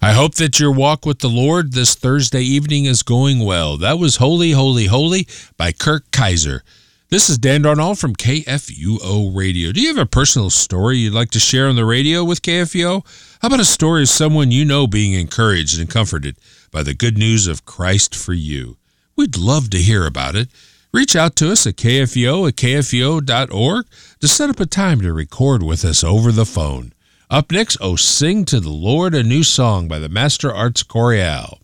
I hope that your walk with the Lord this Thursday evening is going well. That was Holy, Holy, Holy by Kirk Kaiser. This is Dan Darnall from KFUO Radio. Do you have a personal story you'd like to share on the radio with KFUO? How about a story of someone you know being encouraged and comforted by the good news of Christ for you? We'd love to hear about it. Reach out to us at kfuo@kfuo.org to set up a time to record with us over the phone. Up next, Oh Sing to the Lord, a new song by the Master Arts Chorale.